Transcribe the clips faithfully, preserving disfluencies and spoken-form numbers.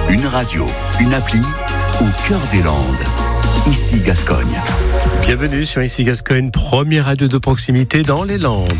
Une radio, une appli au cœur des Landes. Ici Gascogne. Bienvenue sur Ici Gascogne, première radio de proximité dans les Landes.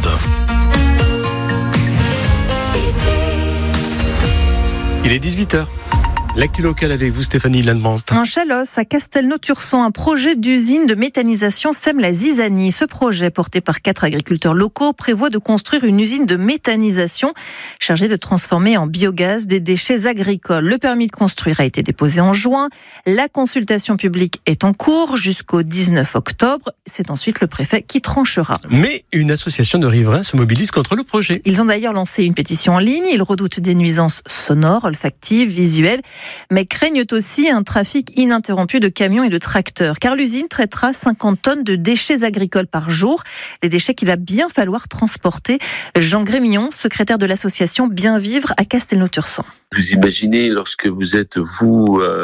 Il est dix-huit heures. L'actu locale avec vous, Stéphanie Landemont. En Chalosse, à Castelnau-Tursan, un projet d'usine de méthanisation sème la zizanie. Ce projet, porté par quatre agriculteurs locaux, prévoit de construire une usine de méthanisation chargée de transformer en biogaz des déchets agricoles. Le permis de construire a été déposé en juin. La consultation publique est en cours jusqu'au dix-neuf octobre. C'est ensuite le préfet qui tranchera. Mais une association de riverains se mobilise contre le projet. Ils ont d'ailleurs lancé une pétition en ligne. Ils redoutent des nuisances sonores, olfactives, visuelles, mais craignent aussi un trafic ininterrompu de camions et de tracteurs, car l'usine traitera cinquante tonnes de déchets agricoles par jour, des déchets qu'il va bien falloir transporter. Jean Grémillon, secrétaire de l'association Bien Vivre à Castelnau-Tursan. Vous imaginez, lorsque vous êtes, vous, euh,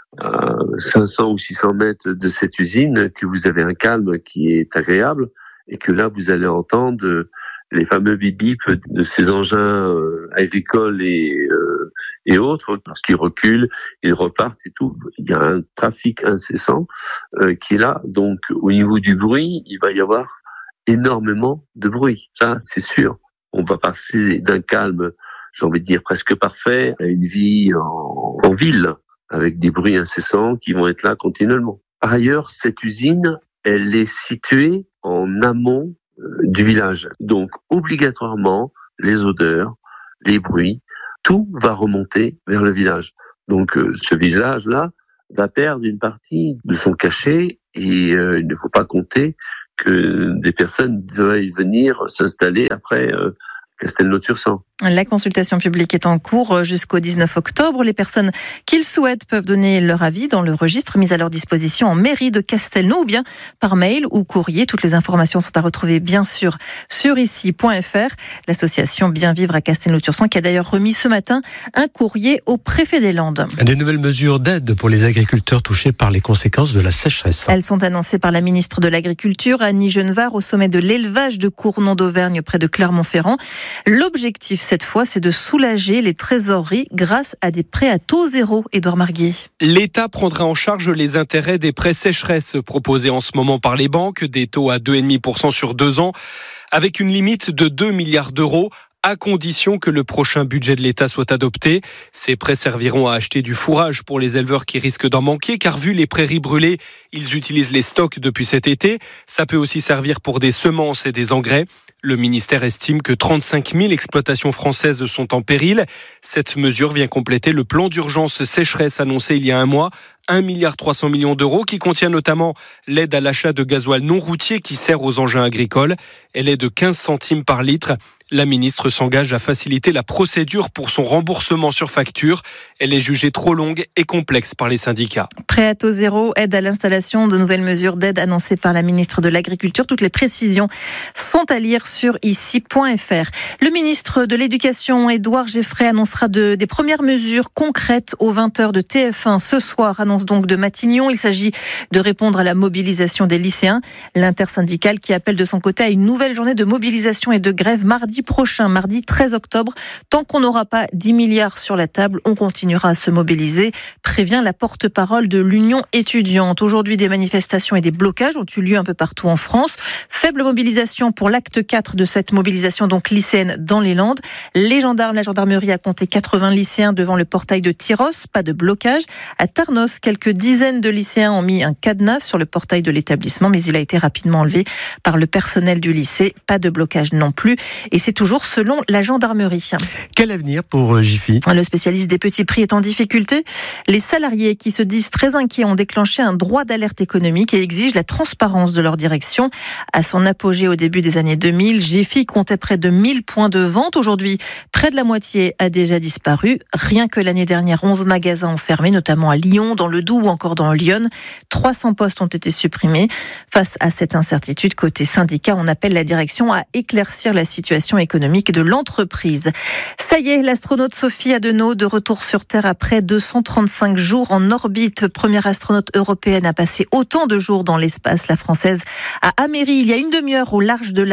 à cinq cents ou six cents mètres de cette usine, que vous avez un calme qui est agréable, et que là, vous allez entendre les fameux bip-bip de ces engins euh, agricoles et, euh, et autres, parce qu'ils reculent, ils repartent et tout. Il y a un trafic incessant euh, qui est là. Donc, au niveau du bruit, il va y avoir énormément de bruit. Ça, c'est sûr. On va passer d'un calme, j'ai envie de dire, presque parfait, à une vie en, en ville, avec des bruits incessants qui vont être là continuellement. Par ailleurs, cette usine, elle est située en amont du village. Donc, obligatoirement, les odeurs, les bruits, tout va remonter vers le village. Donc, euh, ce village-là va perdre une partie de son cachet et euh, il ne faut pas compter que des personnes veuillent venir s'installer après euh, Castelnau-Tursan. La consultation publique est en cours jusqu'au dix-neuf octobre. Les personnes qui le souhaitent peuvent donner leur avis dans le registre mis à leur disposition en mairie de Castelnau ou bien par mail ou courrier. Toutes les informations sont à retrouver bien sûr sur ici point f r. L'association Bien Vivre à Castelnau-Tursan qui a d'ailleurs remis ce matin un courrier au préfet des Landes. Des nouvelles mesures d'aide pour les agriculteurs touchés par les conséquences de la sécheresse. Elles sont annoncées par la ministre de l'Agriculture, Annie Genevard, au sommet de l'élevage de Cournon d'Auvergne près de Clermont-Ferrand. L'objectif cette fois, c'est de soulager les trésoreries grâce à des prêts à taux zéro. Édouard Marguier. L'État prendra en charge les intérêts des prêts sécheresse proposés en ce moment par les banques, des taux à deux virgule cinq pour cent sur deux ans, avec une limite de deux milliards d'euros, à condition que le prochain budget de l'État soit adopté. Ces prêts serviront à acheter du fourrage pour les éleveurs qui risquent d'en manquer, car vu les prairies brûlées, ils utilisent les stocks depuis cet été. Ça peut aussi servir pour des semences et des engrais. Le ministère estime que trente-cinq mille exploitations françaises sont en péril. Cette mesure vient compléter le plan d'urgence sécheresse annoncé il y a un mois, un virgule trois milliard d'euros, qui contient notamment l'aide à l'achat de gasoil non routier qui sert aux engins agricoles. Elle est de quinze centimes par litre. La ministre s'engage à faciliter la procédure pour son remboursement sur facture. Elle est jugée trop longue et complexe par les syndicats. Prêt à taux zéro, aide à l'installation, de nouvelles mesures d'aide annoncées par la ministre de l'Agriculture. Toutes les précisions sont à lire sur ici point f r. Le ministre de l'Éducation, Édouard Geffray, annoncera de, des premières mesures concrètes aux vingt heures de T F un ce soir. Annonce donc de Matignon. Il s'agit de répondre à la mobilisation des lycéens. L'intersyndicale qui appelle de son côté à une nouvelle journée de mobilisation et de grève mardi prochain, mardi treize octobre. Tant qu'on n'aura pas dix milliards sur la table, on continuera à se mobiliser, prévient la porte-parole de l'Union étudiante. Aujourd'hui, des manifestations et des blocages ont eu lieu un peu partout en France. Faible mobilisation pour l'acte quatre de cette mobilisation donc lycéenne dans les Landes. Les gendarmes, la gendarmerie a compté quatre-vingts lycéens devant le portail de Tyros, pas de blocage. À Tarnos, quelques dizaines de lycéens ont mis un cadenas sur le portail de l'établissement, mais il a été rapidement enlevé par le personnel du lycée. Pas de blocage non plus. Et c'est toujours selon la gendarmerie. Quel avenir pour Jiffy ? Le spécialiste des petits prix est en difficulté. Les salariés qui se disent très inquiets ont déclenché un droit d'alerte économique et exigent la transparence de leur direction. À son apogée au début des années deux mille, Jiffy comptait près de mille points de vente. Aujourd'hui, près de la moitié a déjà disparu. Rien que l'année dernière, onze magasins ont fermé, notamment à Lyon, dans le Doubs ou encore dans Lyon. trois cents postes ont été supprimés. Face à cette incertitude, côté syndicat, on appelle la direction à éclaircir la situation économique de l'entreprise. Ça y est, l'astronaute Sophie Adenau de retour sur Terre après deux cent trente-cinq jours en orbite. Première astronaute européenne à passer autant de jours dans l'espace. La française a améri il y a une demi-heure au large de la Californie.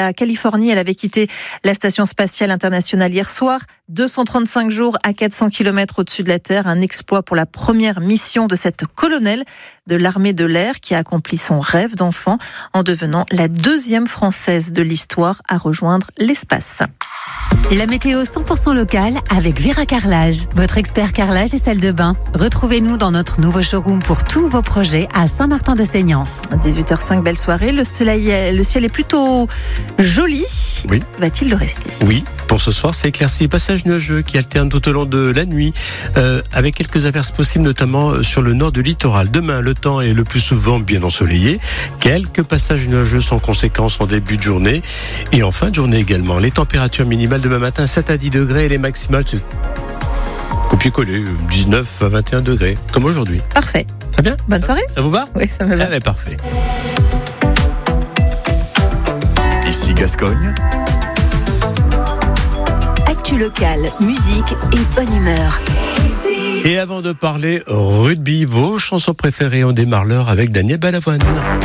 Californie. Elle avait quitté la station spatiale internationale hier soir. deux cent trente-cinq jours à quatre cents kilomètres au-dessus de la Terre. Un exploit pour la première mission de cette colonelle de l'armée de l'air qui a accompli son rêve d'enfant en devenant la deuxième Française de l'histoire à rejoindre l'espace. La météo cent pour cent locale avec Vera Carrelage, votre expert carrelage et salle de bain. Retrouvez-nous dans notre nouveau showroom pour tous vos projets à Saint-Martin-de-Seignance. dix-huit heures cinq, belle soirée. Le soleil, le ciel est plutôt joli. Oui. Va-t-il le rester ? Oui, pour ce soir, c'est éclairci. Passage nuageux qui alterne tout au long de la nuit, euh, avec quelques averses possibles, notamment sur le nord du littoral. Demain, le temps est le plus souvent bien ensoleillé. Quelques passages nuageux sans conséquence en début de journée. Et en fin de journée également. Les températures minimales demain matin, sept à dix degrés, et les maximales, c'est copier-coller, dix-neuf à vingt et un degrés, comme aujourd'hui. Parfait. Très bien. Bonne soirée. Ça vous va ? Oui, ça me va. Allez, parfait. Ici Gascogne. Actu locale, musique et bonne humeur. Et avant de parler rugby, vos chansons préférées, on démarre l'heure avec Daniel Balavoine.